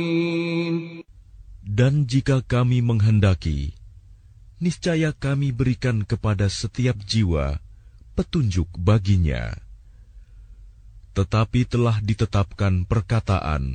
Dan jika kami menghendaki, niscaya kami berikan kepada setiap jiwa petunjuk baginya. Tetapi telah ditetapkan perkataan